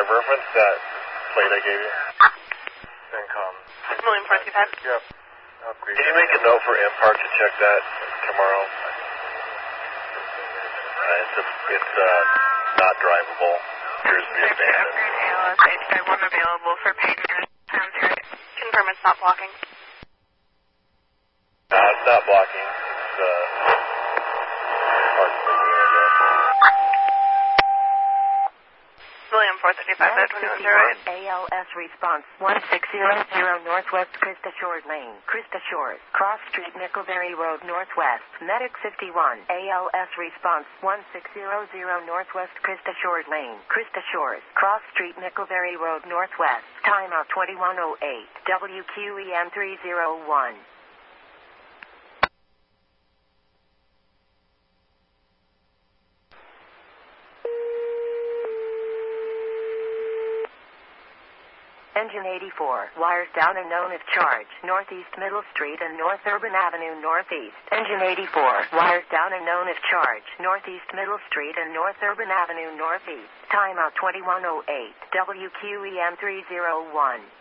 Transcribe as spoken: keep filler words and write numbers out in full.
reference that plate I gave you? Incom. William four three five. Yep. Can you make a note for Impark to check that tomorrow? Uh, it's a, it's uh, not drivable. Appears to be abandoned. Upgrade A L S H I one available for paid minutes. Sounds great. Confirm it's not blocking. No, it's not blocking. It's uh, hard to figure it out. William four three five, twenty-one zero eight. A L S response one six zero zero Northwest Krista Shores Lane, Krista Shores, Cross Street, Nickelberry Road Northwest, Medic fifty-one. A L S response one six zero zero Northwest Krista Shores Lane, Krista Shores, Cross Street, Nickelberry Road Northwest, timeout twenty-one oh eight, W Q E M three oh one. Engine eighty-four, wires down and known if charge, Northeast Middle Street and North Urban Avenue Northeast. Engine eighty-four, wires down and known if charge, Northeast Middle Street and North Urban Avenue Northeast. Timeout twenty-one oh eight, W Q E M three oh one.